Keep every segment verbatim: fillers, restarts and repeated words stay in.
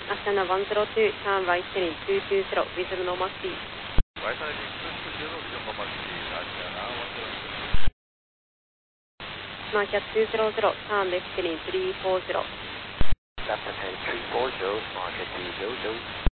Astana one zero two, turn right heading two two zero, visible normal speed. Right heading two two zero, visible normal speed, Astana one zero two. Market two zero zero, turn left heading three four zero. Left heading three four zero, market three zero zero.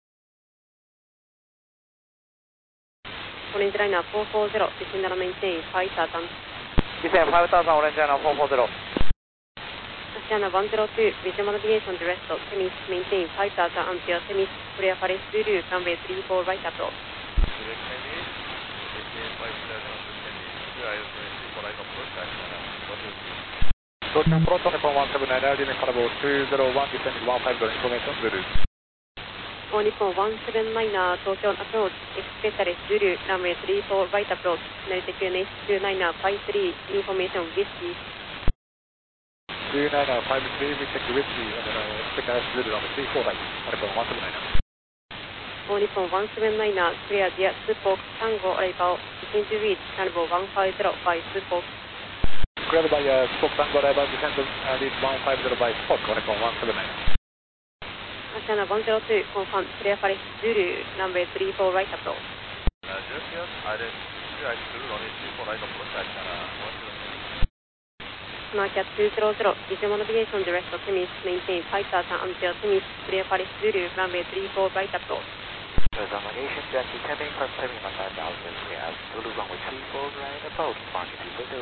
Orange liner four four zero, descend and maintain five thousand. Descend five thousand, orange liner four four zero. Astana one zero two, visual navigation direct, semis, maintain five thousand until semis, clear for Zulu, runway three four right approach. Direct semis, maintain five thousand to semis, clear three four right approach, Astana one zero two. Deutschland Proton, Nippon one seven nine, Alien Carnival two zero one, descending one five zero, information, Zulu. All Nippon one seven nine, Tokyo approach, expect Zulu, runway three four right approach, United N H two nine five three, information whiskey. two nine five three, we check the whiskey, and then I expect us Zulu, runway three four right, Nippon one seven nine. All Nippon one seven nine, clear via Spoke, Tango arrival, descend to reach, Carnival one five zero by Spoke. Cleared by uh, Spoke Tango arrival, descend to uh, reach one five zero by Spoke, Nippon one seven nine. Astana one zero two, confirm, clear for Zulu, runway three four right approach. Uh, just yes, I did clear Zulu, runway three four right approach, Astana one zero two. Market two zero zero, visual navigation direct, semis, maintain five thousand until semis, clear for Zulu, runway three four right approach. Visual navigation direct, descending from seventy-five thousand, clear Zulu, runway three four right approach, market two zero zero.